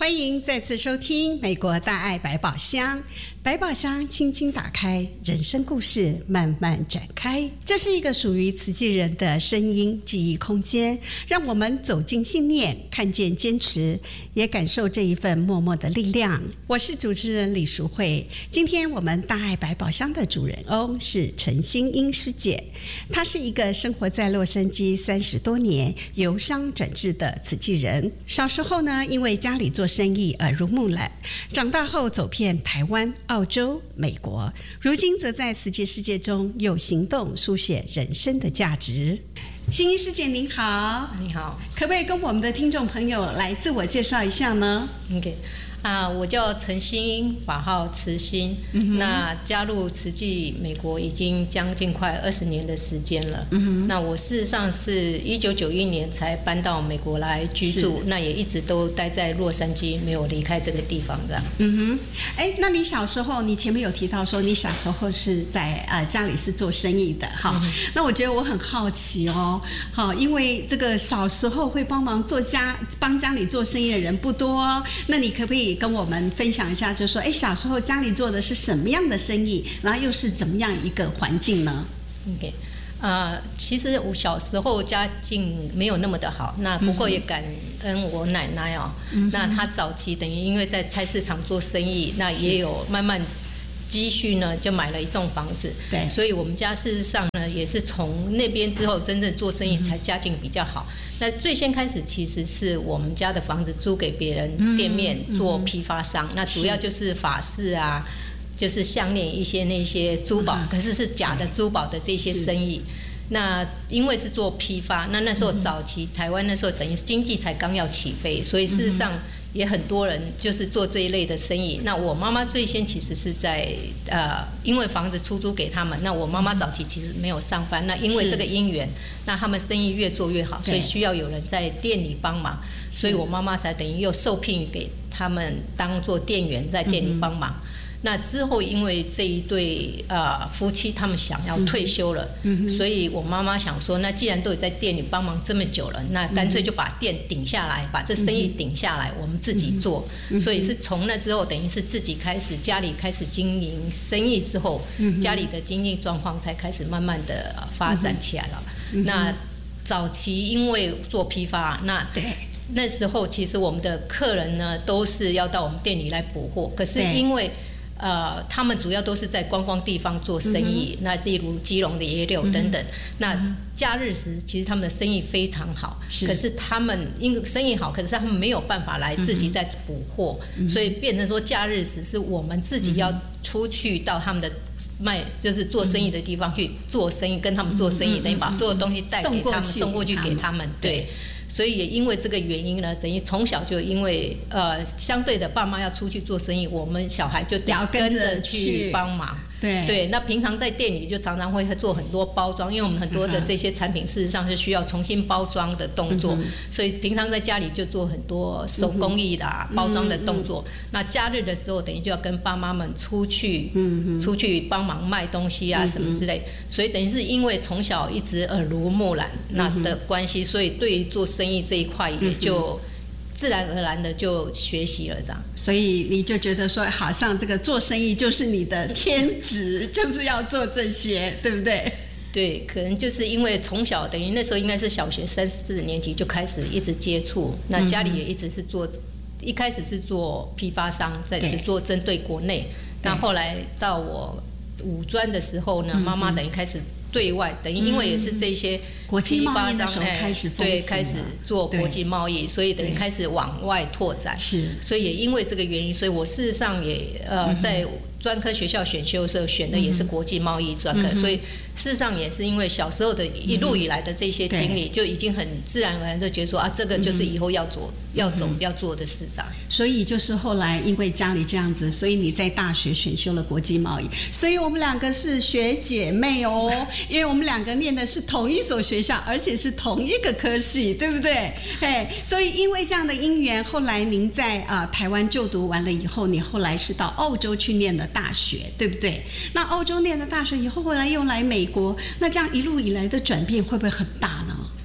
欢迎再次收听美国大爱百宝箱。百宝箱轻轻打开，人生故事慢慢展开。这是一个属于慈济人的声音记忆空间，让我们走进信念，看见坚持，也感受这一份默默的力量。我是主持人李淑慧。今天我们大爱百宝箱的主人翁是陈欣英师姐，她是一个生活在洛杉矶30多年，由商转智的慈济人。小时候呢，因为家里做生意耳濡目染，长大后走遍台湾、澳洲、美国，如今则在慈济世界中用行动书写人生的价值。欣英师姐您好。 你好， 可不可以跟我们的听众朋友来自我介绍一下呢？ OK，我叫陈欣英，法号慈欣。那加入慈济美国已经将近快20年的时间了。那我事实上是1991年才搬到美国来居住，那也一直都待在洛杉矶，没有离开这个地方这样。 那你小时候，你前面有提到说你小时候是在家里是做生意的哈。那我觉得我很好奇哦，好，因为这个小时候会帮家里做生意的人不多哦，那你可不可以跟我们分享一下，就是说，小时候家里做的是什么样的生意，然后又是怎么样一个环境呢？ OK， 其实我小时候家境没有那么的好，那不过也感恩我奶奶哦。那她早期等于因为在菜市场做生意，那也有慢慢积蓄呢，就买了一栋房子。对，所以我们家事实上呢，也是从那边之后真正做生意才家境比较好。那最先开始其实是我们家的房子租给别人店面做批发商，那主要就是法式啊，就是项链一些那些珠宝，可是是假的珠宝的这些生意。那因为是做批发，那时候早期台湾那时候等于经济才刚要起飞，所以事实上也很多人就是做这一类的生意。那我妈妈最先其实是在因为房子出租给他们，那我妈妈早期其实没有上班，那因为这个因缘，那他们生意越做越好，所以需要有人在店里帮忙，所以我妈妈才等于又受聘给他们当做店员在店里帮忙。那之后，因为这一对夫妻他们想要退休了，所以我妈妈想说，那既然都有在店里帮忙这么久了，那干脆就把店顶下来，把这生意顶下来，我们自己做。所以是从那之后，等于是自己开始家里开始经营生意之后，家里的经济状况才开始慢慢的发展起来了。那早期因为做批发，那时候其实我们的客人呢都是要到我们店里来补货，可是因为他们主要都是在观光地方做生意，那例如基隆的野柳等等。那假日时其实他们的生意非常好，可是他们因为生意好，可是他们没有办法来自己再补货，所以变成说假日时是我们自己要出去到他们的就是做生意的地方去做生意，跟他们做生意，等于把所有东西带给他们，送过去给他们，对。所以也因为这个原因呢，等于从小就因为相对的爸妈要出去做生意，我们小孩就得跟着去帮忙。对，那平常在店里就常常会做很多包装，因为我们很多的这些产品事实上是需要重新包装的动作，所以平常在家里就做很多手工艺的包装的动作。那假日的时候，等于就要跟爸妈们出去帮忙卖东西啊什么之类，所以等于是因为从小一直耳濡目染那的关系，所以对于做生意这一块也就自然而然的就学习了这样。 所以你就觉得说，好像这个做生意就是你的天职，就是要做这些，对不对？ 对，可能就是因为从小等于那时候应该是小学3、4年级就开始一直接触，那家里也一直是做，一开始是做批发商，只做针对国内。那后来到我五专的时候呢，妈妈等于开始对外，等于因为也是这些国际贸易的时候开始风行了， 开始做国际贸易，所以等于开始往外拓展。是，所以也因为这个原因，所以我事实上也在专科学校选修的时候选的也是国际贸易专科，所以事实上也是因为小时候的一路以来的这些经历，就已经很自然而然就觉得说这个就是以后要做的事情。 所以就是后来因为家里这样子，所以你在大学选修了国际贸易，所以我们两个是学姐妹哦，因为我们两个念的是同一所学校，而且是同一个科系，对不对？所以因为这样的因缘，后来您在台湾就读完了以后，你后来是到澳洲去念的大学，对不对？那澳洲念的大学以后，后来又来美国，那这样一路以来的转变会不会很大呢？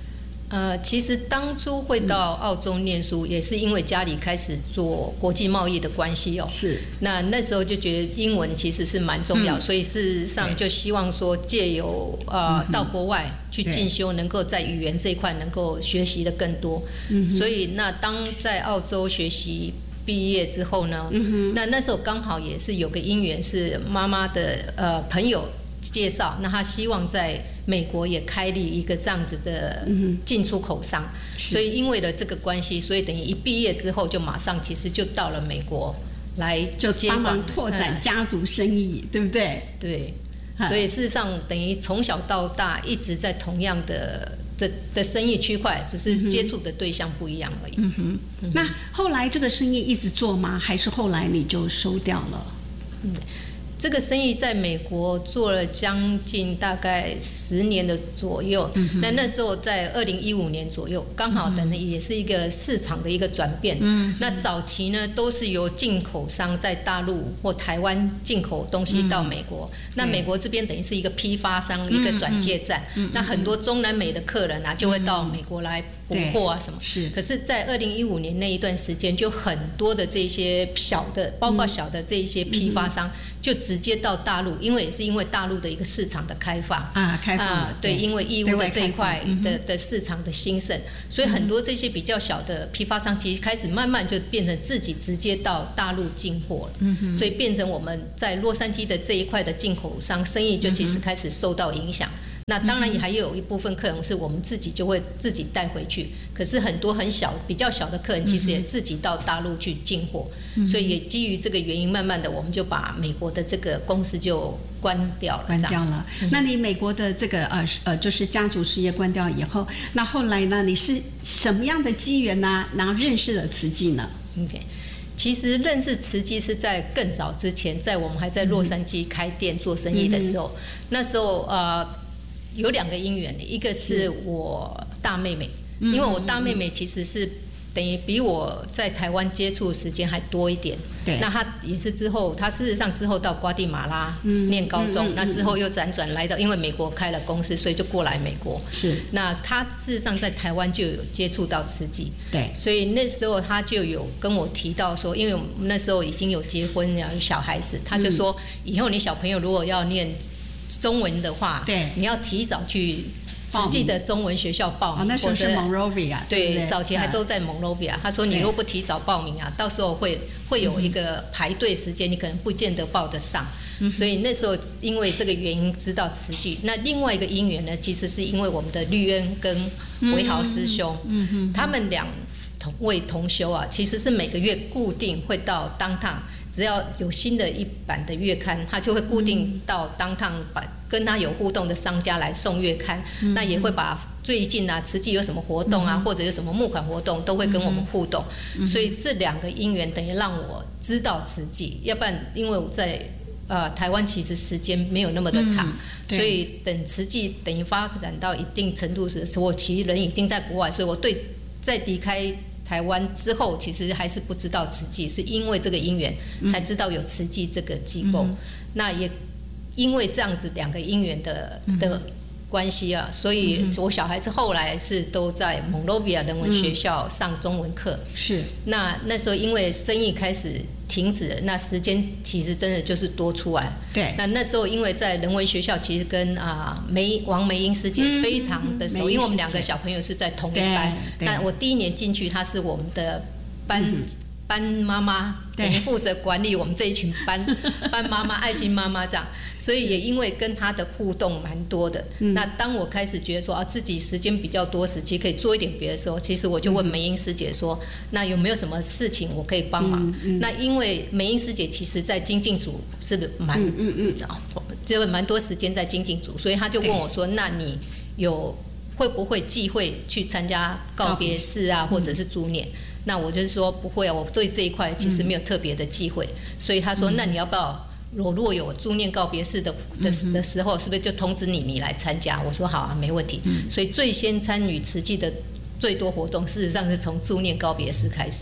其实当初会到澳洲念书，也是因为家里开始做国际贸易的关系哦。 是。 那时候就觉得英文其实是蛮重要，所以事实上就希望说借由到国外去进修，能够在语言这一块能够学习的更多。所以那当在澳洲学习毕业之后呢，那时候刚好也是有个因缘，是妈妈的朋友介绍，那他希望在美国也开立一个这样子的进出口商，所以因为了这个关系，所以等于一毕业之后就马上其实就到了美国来就帮忙拓展家族生意，对不对？ 对，所以事实上等于从小到大一直在同样的生意区块，只是接触的对象不一样而已。 那后来这个生意一直做吗？还是后来你就收掉了？ 这个生意在美国做了将近大概10年的左右，那时候在2015年左右，刚好等于也是一个市场的一个转变。那早期呢都是由进口商在大陆或台湾进口东西到美国，那美国这边等于是一个批发商，一个转介站，那很多中南美的客人啊就会到美国来补货啊什么。 是。 可是，在2015年那一段时间，就很多的这些小的，包括小的这一些批发商，就直接到大陆，因为也是因为大陆的一个市场的开放开放对，因为义乌的这一块的市场的兴盛，所以很多这些比较小的批发商，其实开始慢慢就变成自己直接到大陆进货了。所以变成我们在洛杉矶的这一块的进口商生意，就其实开始受到影响。那当然也还有一部分客人是我们自己就会自己带回去，可是很多比较小的客人其实也自己到大陆去进货，所以也基于这个原因，慢慢的我们就把美国的这个公司就关掉了。 那你美国的这个就是家族事业关掉以后，那后来呢，你是什么样的机缘呢？然后认识了慈济呢？ OK， 其实认识慈济是在更早之前，在我们还在洛杉矶开店做生意的时候，那时候有2个因缘，一个是我大妹妹，因为我大妹妹其实是等于比我在台湾接触的时间还多一点。 对。 那她也是之后，她事实上之后到瓜地马拉念高中，那之后又辗转来到，因为美国开了公司，所以就过来美国。 是。 那她事实上在台湾就有接触到慈济。 对。 所以那时候她就有跟我提到说，因为我们那时候已经有结婚有小孩子，她就说以后你小朋友如果要念中文的话， 对， 你要提早去慈济的中文学校报名。 那时候是 Monrovia， 对，早期还都在 Monrovia。他说你如果不提早报名啊，到时候会有一个排队时间，你可能不见得报得上。所以那时候因为这个原因知道慈济。那另外一个因缘呢，其实是因为我们的绿恩跟维豪师兄，他们2位同修啊，其实是每个月固定会到downtown。只要有新的一版的月刊，他就会固定到downtown跟他有互动的商家来送月刊，那也会把最近啊慈济有什么活动啊，或者有什么募款活动，都会跟我们互动。所以这2个因缘等于让我知道慈济，要不然因为我在台湾其实时间没有那么的长，所以等慈济等于发展到一定程度时，我其实人已经在国外，所以我对在离开台湾之后，其实还是不知道慈济，是因为这个因缘才知道有慈济这个机构。那也因为这样子2个因缘的关系啊，所以我小孩子后来是都在 Monrovia 人文学校上中文课。是。那时候因为生意开始停止了，那时间其实真的就是多出来。对。那时候因为在人文学校，其实跟王梅英师姐非常的熟，因为我们2个小朋友是在同一班。那我第1年进去，她是我们的班妈妈，负责管理我们这一群班妈妈、爱心妈妈这样，所以也因为跟她的互动蛮多的。那当我开始觉得说自己时间比较多时期可以做一点别的时候，其实我就问梅英师姐说，那有没有什么事情我可以帮忙？那因为梅英师姐其实在精进组是就蛮多时间在精进组，所以她就问我说，那你会不会忌讳去参加告别式啊，或者是助念？那我就是说不会啊，我对这一块其实没有特别的忌讳。所以他说，那你要不要我如果有助念告别式的时候，是不是就通知你来参加？我说好啊，没问题。所以最先参与慈济的最多活动，事实上是从助念告别式开始的。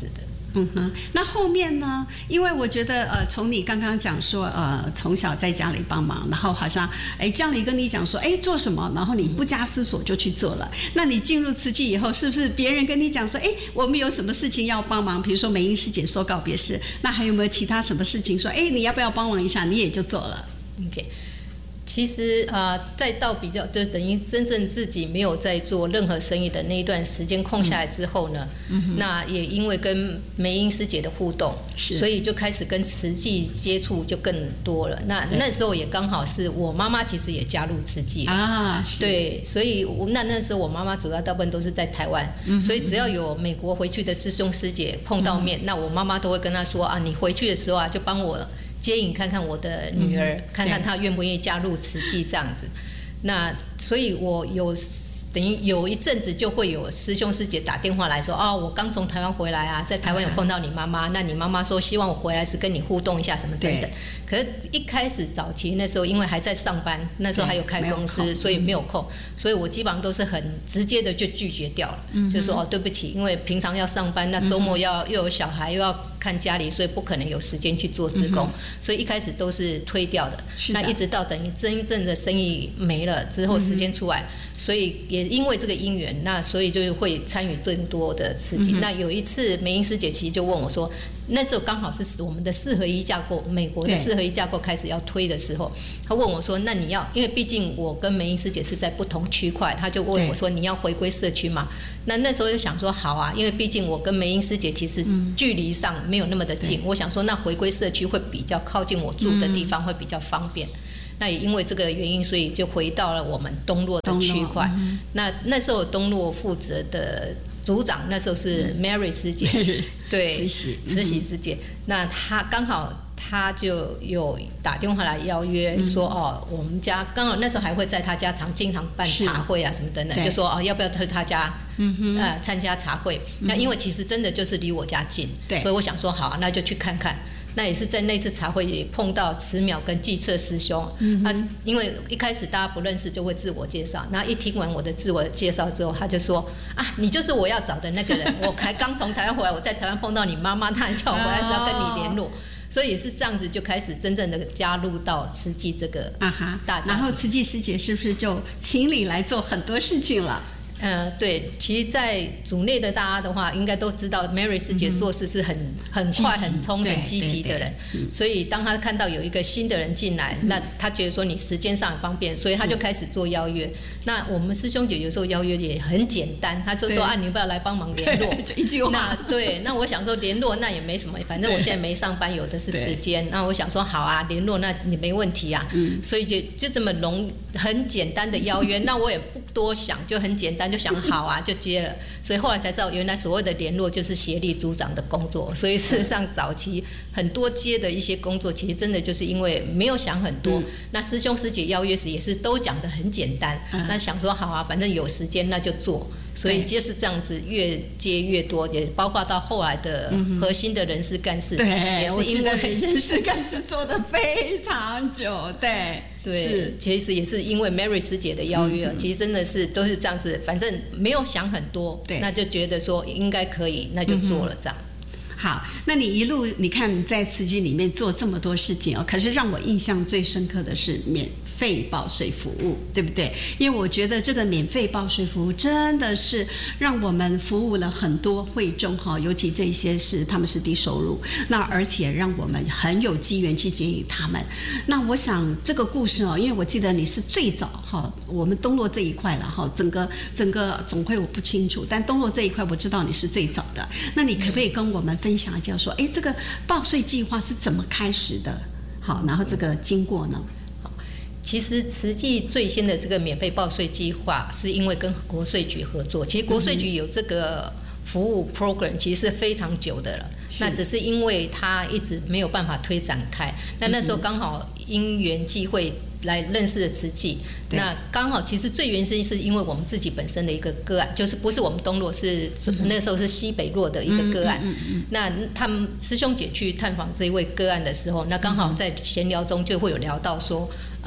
那后面呢？因为我觉得从你刚刚讲说从小在家里帮忙，然后好像家里跟你讲说做什么，然后你不加思索就去做了。那你进入慈济以后，是不是别人跟你讲说我们有什么事情要帮忙？比如说美英师姐说告别式，那还有没有其他什么事情说你要不要帮忙一下？你也就做了。 OK。其实再到比较，就等于真正自己没有在做任何生意的那一段时间空下来之后呢，那也因为跟梅英师姐的互动，所以就开始跟慈济接触就更多了。那时候也刚好是我妈妈其实也加入慈济啊，对，所以那时候我妈妈主要大部分都是在台湾，所以只要有美国回去的师兄师姐碰到面，那我妈妈都会跟她说你回去的时候就帮我接引看看我的女儿，看看她愿不愿意加入慈济这样子。那所以我等于有一阵子就会有师兄师姐打电话来说我刚从台湾回来啊，在台湾有碰到你妈妈，那你妈妈说希望我回来时跟你互动一下什么等等。可是一开始早期那时候因为还在上班，那时候还有开公司，所以没有空，所以我基本上都是很直接的就拒绝掉了，就说对不起，因为平常要上班，那周末又有小孩又要看家里，所以不可能有时间去做志工，所以一开始都是推掉的。那一直到等于真正的生意没了之后，时间出来，所以也因为这个因缘，那所以就会参与更多的刺激。那有一次梅英师姐其实就问我说，那时候刚好是我们的4合1架构，美国的4合1架构开始要推的时候，她问我说，那你要，因为毕竟我跟梅英师姐是在不同区块，她就问我说，你要回归社区吗？那时候就想说好啊，因为毕竟我跟梅英师姐其实距离上没有那么的近，我想说那回归社区会比较靠近我住的地方，会比较方便。那也因为这个原因，所以就回到了我们东洛的区块。那时候东洛负责的组长那时候是 Mary 师姐，对，慈禧师姐。那她刚好他就有打电话来邀约说我们家刚好那时候还会在他家经常办茶会啊什么等等，就说要不要去他家参加茶会。那因为其实真的就是离我家近，所以我想说好那就去看看。那也是在那次茶会也碰到慈淼跟季彻师兄，他因为一开始大家不认识就会自我介绍，然后一听完我的自我介绍之后，他就说你就是我要找的那个人，我才刚从台湾回来，我在台湾碰到你妈妈，她还叫我回来是要跟你联络。所以也是这样子就开始真正的加入到慈济这个大家庭。 然后慈济师姐是不是就请你来做很多事情了？ 对，其实，在组内的大家的话，应该都知道 Mary 师姐做事是很快、很冲、很积极的人。所以，当他看到有一个新的人进来，那他觉得说你时间上很方便，所以他就开始做邀约。那我们师兄姐有时候邀约也很简单，他就说你要不要来帮忙联络？ 就一句话。 那我想说联络那也没什么，反正我现在没上班，有的是时间。那我想说好啊，联络那你没问题啊。所以就这么很简单的邀约，那我也不多想，就很简单。就想好啊，就接了，所以后来才知道，原来所谓的联络就是协力组长的工作。所以事实上，早期很多接的一些工作，其实真的就是因为没有想很多。那师兄师姐邀约时也是都讲得很简单，那想说好啊，反正有时间那就做。所以就是这样子，越接越多，也包括到后来的核心的人事干事， 也是因为人事干事做得非常久，对， 其实也是因为 Mary 师姐的邀约，其实真的是都是这样子，反正没有想很多，那就觉得说应该可以，那就做了这样。 好，那你一路你看在慈济里面做这么多事情可是让我印象最深刻的是免费报税服务，对不对？因为我觉得这个免费报税服务真的是让我们服务了很多会众尤其这些他们是低收入，那而且让我们很有机缘去接引他们。那我想这个故事因为我记得你是最早我们东洛这一块了整个总会我不清楚，但东洛这一块我知道你是最早的。那你可不可以跟我们分享一下说这个报税计划是怎么开始的？好，然后这个经过呢？ 其实慈济最先的这个免费报税计划是因为跟国税局合作，其实国税局有这个服务 program 其实是非常久的了，那只是因为它一直没有办法推展开。那时候刚好因缘际会来认识了慈济，那刚好其实最原生是因为我们自己本身的一个个案，就是不是我们东洛，是那时候是西北洛的一个个案。那他们师兄姐去探访这一位个案的时候，那刚好在闲聊中就会有聊到说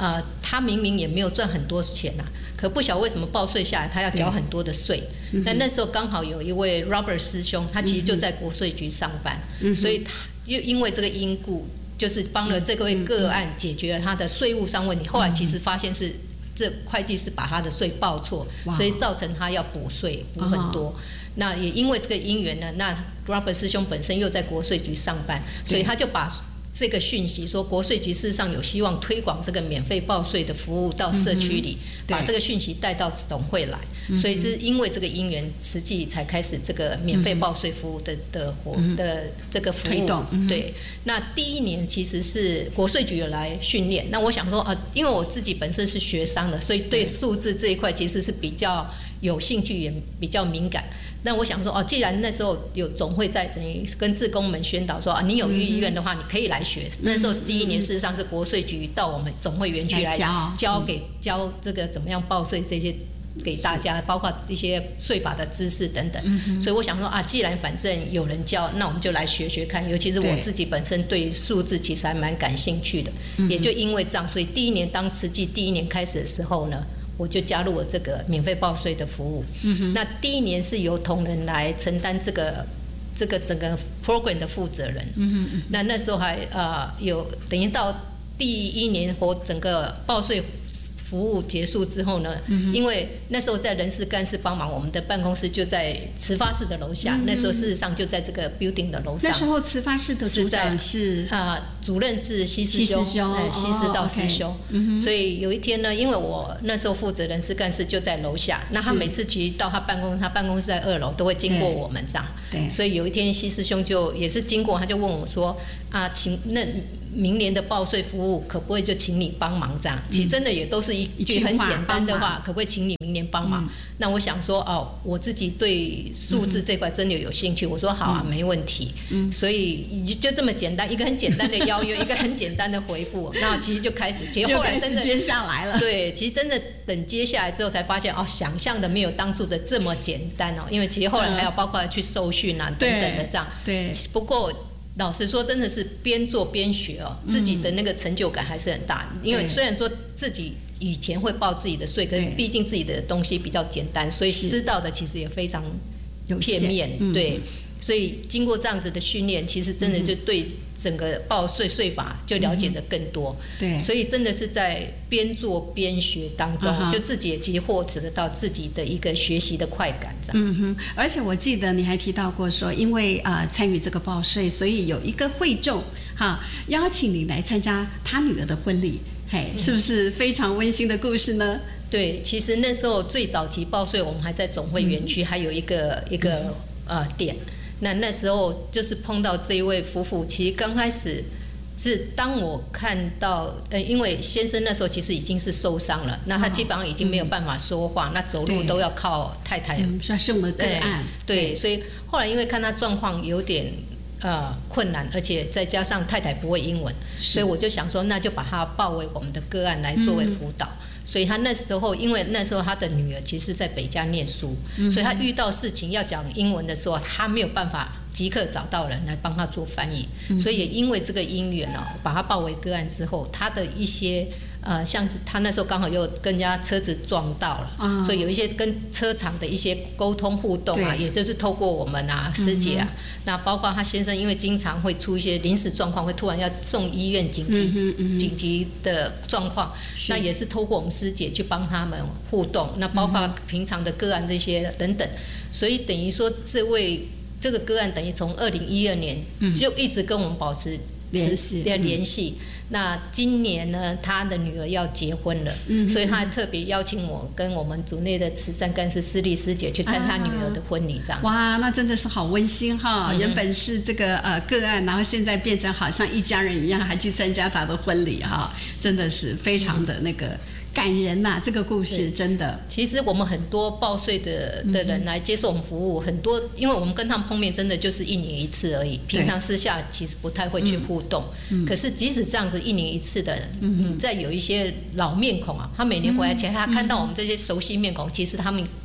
他明明也没有赚很多钱啊，可不晓得为什么报税下来他要缴很多的税。那时候刚好有一位 Robert 师兄，他其实就在国税局上班，所以他就因为这个因故，就是帮了这位个案解决了他的税务上问题。后来其实发现是这会计师把他的税报错，所以造成他要补税补很多。那也因为这个因缘呢，那 Robert 师兄本身又在国税局上班，所以他就把这个讯息说国税局事实上有希望推广这个免费报税的服务到社区里，把这个讯息带到总会来，所以是因为这个因缘，实际才开始这个免费报税服务的这个服务。对，那第一年其实是国税局有来训练，那我想说因为我自己本身是学商的，所以对数字这一块其实是比较有兴趣，也比较敏感。那我想说既然那时候有总会在等于跟志工们宣导说你有意愿的话，你可以来学。那时候第一年事实上是国税局到我们总会园区来教这个怎么样报税这些给大家，包括一些税法的知识等等。所以我想说既然反正有人教，那我们就来学学看。尤其是我自己本身对数字其实还蛮感兴趣的，也就因为这样，所以第一年当慈济第一年开始的时候呢，我就加入了这个免费报税的服务。那第一年是由同仁来承担这个整个 program 的负责人。那时候还有等于到第一年或整个报税服务结束之后呢，因为那时候在人事干事帮忙，我们的办公室就在慈发室的楼下。那时候事实上就在这个 building 的楼上。 那时候慈发室的组长是主任是西师兄，西师道师兄。所以有一天呢，因为我那时候负责人事干事就在楼下，那他每次其实到他办公室在2楼，都会经过我们这样。对。所以有一天西师兄就也是经过，他就问我说请那明年的报税服务可不可以就请你帮忙这样？其实真的也都是一句很简单的话，可不可以请你明年帮忙？那我想说我自己对数字这块真的有兴趣，我说好啊，没问题。所以就这么简单，一个很简单的邀约，一个很简单的回复，那其实就开始。其实后来真的接下来了。 对，其实真的等接下来之后才发现想象的没有当初的这么简单因为其实后来还有包括去受训等等的这样。对。不过老实说，真的是边做边学自己的那个成就感还是很大。因为虽然说自己以前会报自己的税，可是毕竟自己的东西比较简单，所以知道的其实也非常片面。对，所以经过这样子的训练，其实真的就对整个报税法就了解的更多。对，所以真的是在边做边学当中，就自己也其实获得到自己的一个学习的快感。 而且我记得你还提到过说，因为参与这个报税，所以有一个会众邀请你来参加他女儿的婚礼，是不是非常温馨的故事呢？ 对，其实那时候最早期报税，我们还在总会园区，还有一个店。那时候就是碰到这一位夫妇，其实刚开始是当我看到因为先生那时候其实已经是受伤了，那他基本上已经没有办法说话，那走路都要靠太太。 算是我们的个案。 对，所以后来因为看他状况有点困难，而且再加上太太不会英文，所以我就想说，那就把他报为我们的个案来作为辅导。所以他那时候，因为那时候他的女儿其实在北加念书，所以他遇到事情要讲英文的时候，他没有办法即刻找到人来帮他做翻译。所以也因为这个因缘把他报为个案之后，他的一些像是他那时候刚好又跟人家车子撞到了，所以有一些跟车厂的一些沟通互动也就是透过我们师姐那包括他先生，因为经常会出一些临时状况，会突然要送医院紧急的状况，那也是透过我们师姐去帮他们互动，那包括平常的个案这些等等，所以等于说这个个案等于从2012年就一直跟我们保持联系。那今年呢，他的女儿要结婚了，所以他还特别邀请我跟我们组内的慈善干事施丽师姐去参他女儿的婚礼，这样。 哇，那真的是好温馨哈！原本是这个个案，然后现在变成好像一家人一样，还去参加他的婚礼哈，真的是非常的那个感人呐，这个故事真的。其实我们很多报税的人来接受我们服务，很多因为我们跟他们碰面真的就是1年1次而已，平常私下其实不太会去互动。可是即使这样子1年1次的人，你再有一些老面孔他每年回来前，他看到我们这些熟悉面孔，其实他们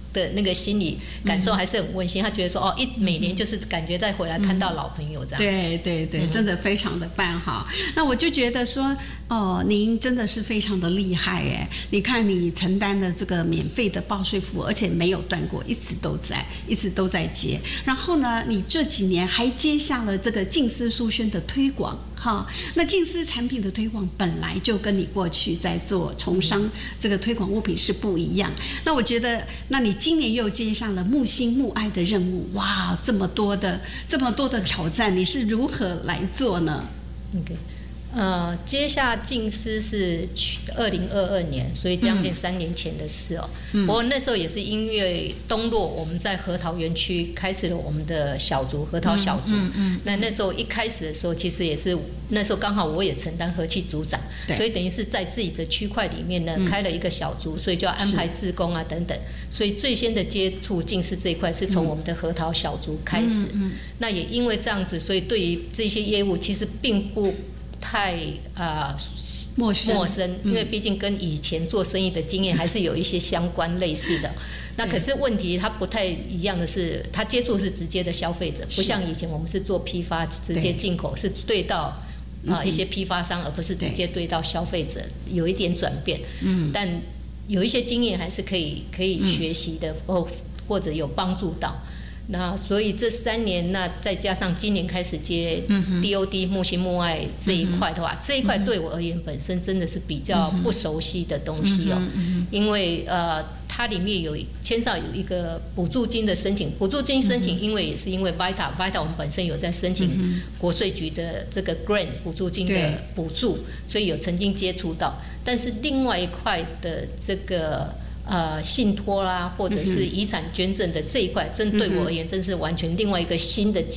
的那个心理感受还是很温馨，他觉得说哦，每年就是感觉再回来看到老朋友这样。 对对对，真的非常的棒哈。那我就觉得说，哦，您真的是非常的厉害哎！你看你承担的这个免费的报税服务，而且没有断过，一直都在接。然后呢，你这几年还接下了这个净丝书轩的推广哈。那净丝产品的推广本来就跟你过去在做从商这个推广物品是不一样。那我觉得，那你今年又接下了木心木爱的任务，哇，这么多的挑战，你是如何来做呢？ OK， 接下净丝是2022年，所以将近3年前的事哦。不过那时候也是因为东洛我们在核桃园区开始了我们的小组核桃小组。那时候一开始的时候，其实也是那时候刚好我也承担和气组长，所以等于是在自己的区块里面呢开了一个小组，所以就要安排志工啊等等。所以最先的接触净丝这一块是从我们的核桃小组开始。那也因为这样子，所以对于这些业务其实并不太陌生，因为毕竟跟以前做生意的经验还是有一些相关类似的。那可是问题它不太一样的是，它接触是直接的消费者，不像以前我们是做批发直接进口，是对到一些批发商，而不是直接对到消费者，有一点转变。但有一些经验还是可以学习的，或者有帮助到。那所以这3年，那再加上今年开始接 DOD 木心木爱这一块的话，这一块对我而言本身真的是比较不熟悉的东西哦，因为它里面牵涉有一个补助金的申请，补助金申请，因为也是因为 Vita 我们本身有在申请国税局的这个 grant 补助金的补助，所以有曾经接触到，但是另外一块的这个。信托啦，或者是遗产捐赠的这一块，真对我而言，真是完全另外一个新的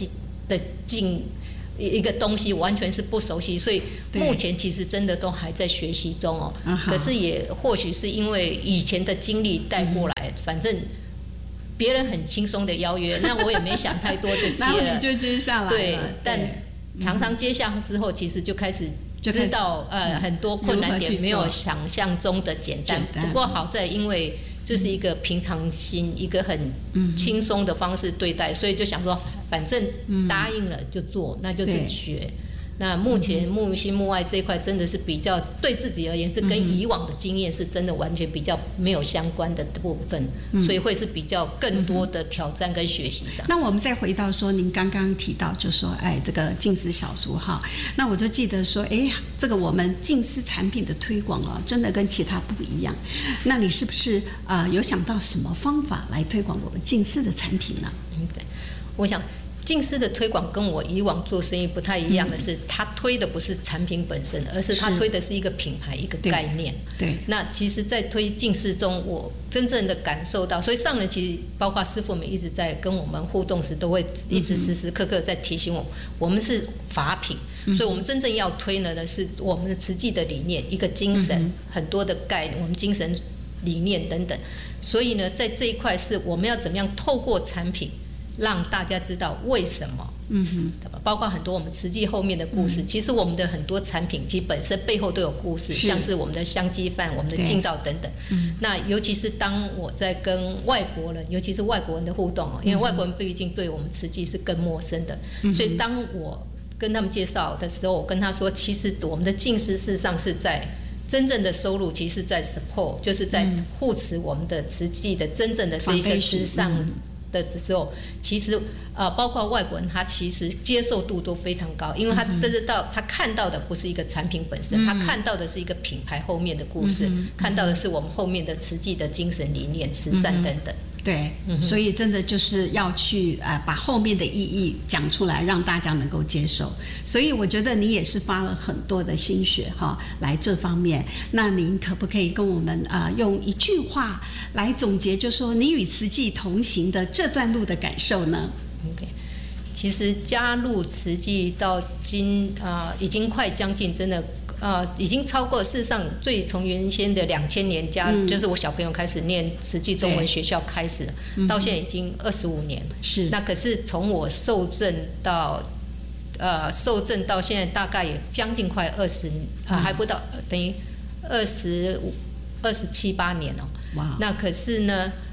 一个东西，完全是不熟悉，所以目前其实真的都还在学习中哦。可是也或许是因为以前的经历带过来，反正别人很轻松的邀约，那我也没想太多就接了， 然后你就接下来了。 对，但常常接下之后，其实就开始。知道很多困难点没有想象中的简单，不过好在因为就是一个平常心，一个很轻松的方式对待，所以就想说反正答应了就做，那就是学。那目前木心木爱这一块真的是比较对自己而言是跟以往的经验是真的完全比较没有相关的部分，所以会是比较更多的挑战跟学习这样。 那我们再回到说您刚刚提到就说这个净丝小书哈，那我就记得说这个我们净丝产品的推广真的跟其他不一样。那你是不是有想到什么方法来推广我们净丝的产品呢？ 对，我想。净丝的推广跟我以往做生意不太一样的是，他推的不是产品本身，而是他推的是一个品牌、一个概念。 对。那其实，在推净丝中，我真正的感受到，所以上人其实包括师傅们一直在跟我们互动时，都会一直时时刻刻在提醒我们是法品，所以我们真正要推呢的是我们的慈济的理念，一个精神，很多的概念，我们精神理念等等。所以呢，在这一块是我们要怎么样透过产品。让大家知道为什么，包括很多我们慈济后面的故事。其实我们的很多产品，其实本身背后都有故事，像是我们的香鸡饭、我们的净皂等等。那尤其是当我在跟外国人，尤其是外国人的互动因为外国人毕竟对我们慈济是更陌生的，所以当我跟他们介绍的时候，我跟他说，其实我们的净丝事实上是在。真正的收入其实是在 support， 就是在护持我们的慈济的真正的这一些之上的时候，其实包括外国人，他其实接受度都非常高，因为他他看到的不是一个产品本身，他看到的是一个品牌后面的故事，看到的是我们后面的慈济的精神理念、慈善等等。 对，所以真的就是要去把后面的意义讲出来，让大家能够接受。所以我觉得你也是花了很多的心血来这方面。那您可不可以跟我们用一句话来总结，就说你与慈济同行的这段路的感受呢？ OK， 其实加入慈济到今已经快将近真的。已经超过，事实上，从原先的2000年就是我小朋友开始念慈济中文学校开始，到现在已经25年。是。那可是从我受证到现在，大概也将近快20，还不到，等于27、28年哦。哇。那可是呢，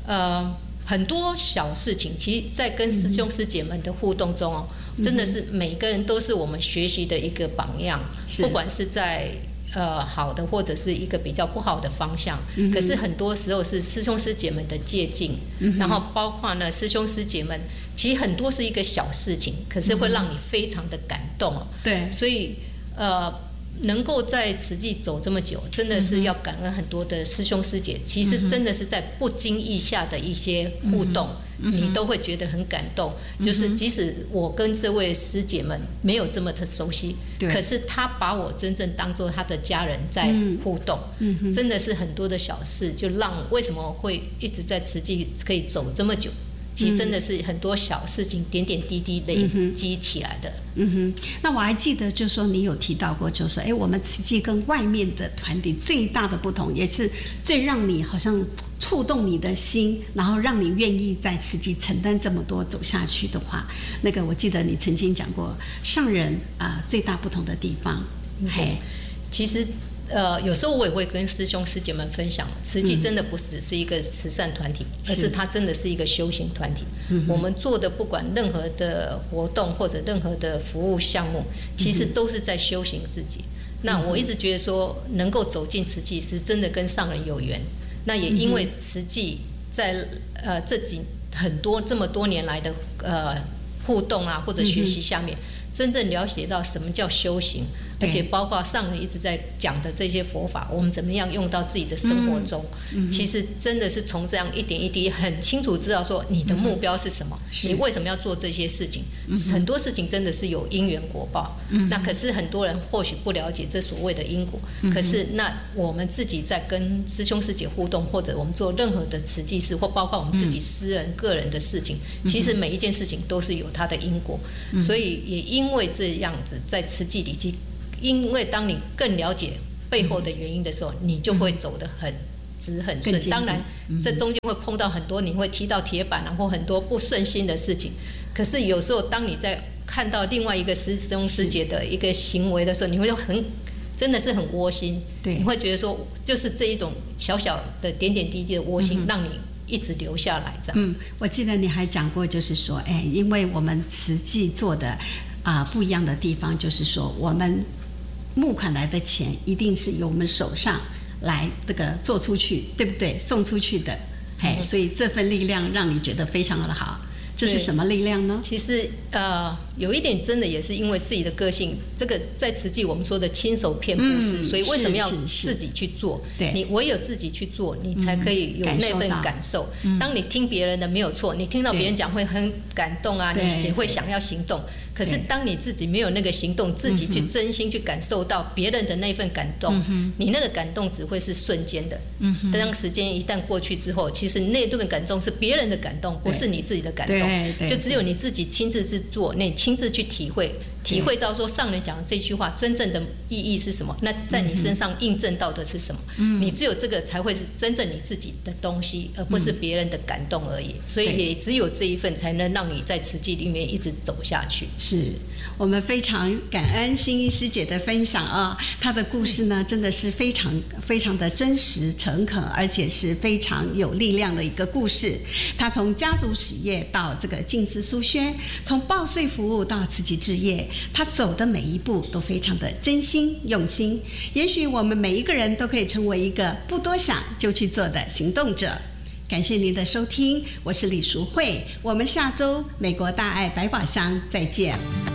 很多小事情，其实在跟师兄师姐们的互动中哦，真的是每个人都是我们学习的一个榜样，不管是在好的或者是一个比较不好的方向，可是很多时候是师兄师姐们的借鉴，然后包括呢师兄师姐们，其实很多是一个小事情，可是会让你非常的感动哦。 对， 所以能够在慈济走这么久，真的是要感恩很多的师兄师姐。其实真的是在不经意下的一些互动，你都会觉得很感动。就是即使我跟这位师姐们没有这么的熟悉，可是她把我真正当作她的家人在互动，真的是很多的小事，就让为什么会一直在慈济可以走这么久。其实真的是很多小事情点点滴滴累积起来的。 那我还记得，就是说你有提到过，就是说，我们慈济跟外面的团体最大的不同，也是最让你好像触动你的心，然后让你愿意在慈济承担这么多走下去的话，那个我记得你曾经讲过，上人最大不同的地方， 其实。有时候我也会跟师兄师姐们分享，慈济真的不只是一个慈善团体，而是它真的是一个修行团体。我们做的不管任何的活动或者任何的服务项目，其实都是在修行自己。那我一直觉得说，能够走进慈济是真的跟上人有缘。那也因为慈济在这么多年来的互动啊或者学习下面，真正了解到什么叫修行。而且包括上人一直在讲的这些佛法，我们怎么样用到自己的生活中，其实真的是从这样一点一滴很清楚知道说你的目标是什么，你为什么要做这些事情，很多事情真的是有因缘果报，那可是很多人或许不了解这所谓的因果，可是那我们自己在跟师兄师姐互动，或者我们做任何的慈济事，或包括我们自己私人个人的事情，其实每一件事情都是有它的因果，所以也因为这样子在慈济里因为当你更了解背后的原因的时候，你就会走得很直很顺。当然，这中间会碰到很多你会踢到铁板或很多不顺心的事情。可是有时候，当你在看到另外一个师兄师姐的一个行为的时候，你会真的是很窝心。你会觉得说，就是这一种小小的点点滴滴的窝心，让你一直留下来这样。 我记得你还讲过，就是说，因为我们慈济做的不一样的地方，就是说我们募款来的钱一定是由我们手上来这个做出去，对不对？送出去的，所以这份力量让你觉得非常的好。这是什么力量呢？ 其实有一点真的也是因为自己的个性，这个在慈济我们说的亲手骗布施，所以为什么要自己去做？你唯有自己去做，你才可以有那份感受。当你听别人的没有错，你听到别人讲会很感动啊，你也会想要行动。可是当你自己没有那个行动，自己去真心去感受到别人的那份感动，你那个感动只会是瞬间的。当时间一旦过去之后，其实那顿感动是别人的感动，不是你自己的感动。就只有你自己亲自去做，你亲自去体会到说上人讲的这句话真正的意义是什么，那在你身上印证到的是什么，你只有这个才会是真正你自己的东西，而不是别人的感动而已。所以也只有这一份才能让你在慈济里面一直走下去。 是我们非常感恩心怡师姐的分享啊，她的故事呢真的是非常非常的真实诚恳，而且是非常有力量的一个故事。她从家族企业到这个静思书轩，从报税服务到慈济置业，她走的每一步都非常的真心用心。也许我们每一个人都可以成为一个不多想就去做的行动者。感谢您的收听，我是李淑慧，我们下周美国大爱百宝箱再见。